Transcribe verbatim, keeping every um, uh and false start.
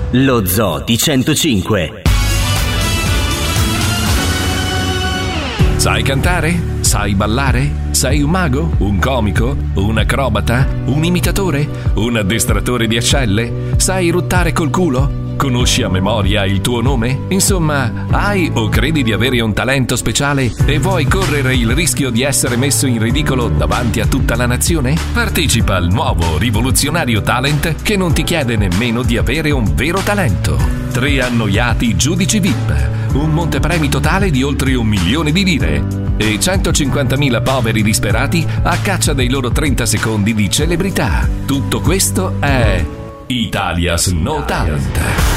Lo Zoo di centocinque. Sai cantare? Sai ballare? Sei un mago? Un comico? Un acrobata? Un imitatore? Un addestratore di ascelle? Sai ruttare col culo? Conosci a memoria il tuo nome? Insomma, hai o credi di avere un talento speciale e vuoi correre il rischio di essere messo in ridicolo davanti a tutta la nazione? Partecipa al nuovo rivoluzionario talent che non ti chiede nemmeno di avere un vero talento. Tre annoiati giudici V I P, un montepremi totale di oltre un milione di lire e centocinquantamila poveri disperati a caccia dei loro trenta secondi di celebrità. Tutto questo è Italia's No Talent.